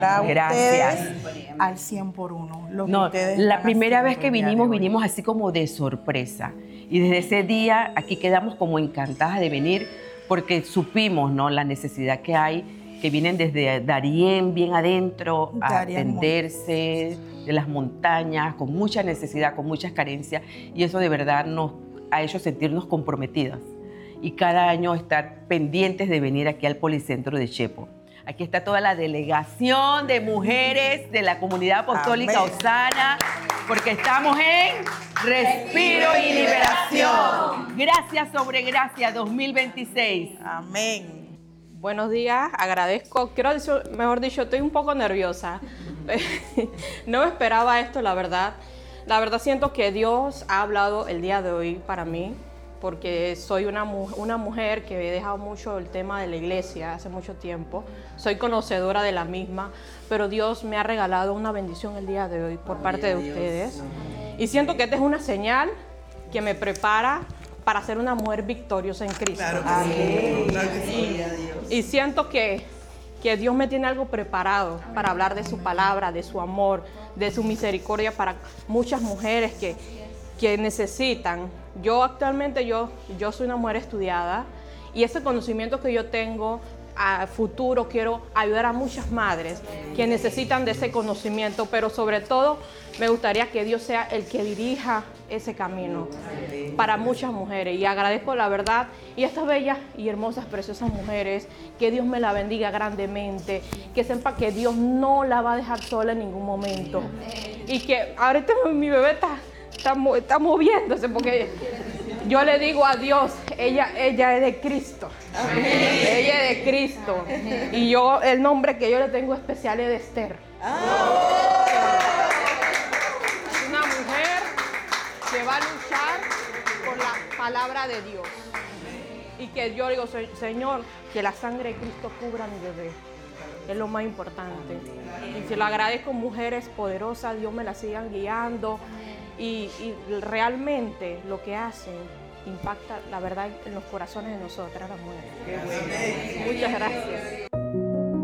Para Gracias. ustedes, al 100 por 1. Lo que No, ustedes la están primera vez haciendo que el día de hoy. vinimos así como de sorpresa. Y desde ese día aquí quedamos como encantadas de venir porque supimos, ¿no?, la necesidad que hay, que vienen desde Darién, bien adentro, a Darién atenderse de las montañas, con mucha necesidad, con muchas carencias. Y eso de verdad nos ha hecho sentirnos comprometidas. Y cada año estar pendientes de venir aquí al Policentro de Chepo. Aquí está toda la delegación de mujeres de la Comunidad Apostólica Amén. Osana, porque estamos en Respiro y Liberación. Gracias sobre gracia 2026. Amén. Buenos días, agradezco, mejor dicho, estoy un poco nerviosa. No me esperaba esto, la verdad. La verdad siento que Dios ha hablado el día de hoy para mí, porque soy una mujer que he dejado mucho el tema de la iglesia hace mucho tiempo. Soy conocedora de la misma, pero Dios me ha regalado una bendición el día de hoy por parte de ustedes. Y siento que esta es una señal que me prepara para ser una mujer victoriosa en Cristo. Claro que sí. Claro que sí. Y siento que Dios me tiene algo preparado para hablar de su palabra, de su amor, de su misericordia para muchas mujeres que necesitan. Yo actualmente, yo soy una mujer estudiada y ese conocimiento que yo tengo a futuro quiero ayudar a muchas madres que necesitan de ese conocimiento, pero sobre todo me gustaría que Dios sea el que dirija ese camino para muchas mujeres. Y agradezco la verdad y estas bellas y hermosas, preciosas mujeres, que Dios me la bendiga grandemente, que sepa que Dios no la va a dejar sola en ningún momento. Y que ahorita mi bebé está moviéndose porque yo le digo a Dios, ella es de Cristo. Amén. Ella es de Cristo. Y yo, el nombre que yo le tengo especial es de Esther. Es una mujer que va a luchar por la palabra de Dios. Y que yo digo, Señor, que la sangre de Cristo cubra a mi bebé. Es lo más importante. Y se lo agradezco, mujeres poderosas, Dios me las sigan guiando. Y realmente lo que hacen impacta, la verdad, en los corazones de nosotras, las mujeres. Muchas gracias.